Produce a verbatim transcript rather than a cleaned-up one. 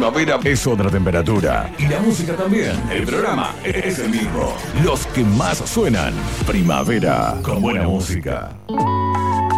primavera es otra temperatura. Y la música también. El programa es el mismo. Los que más suenan. Primavera con buena música.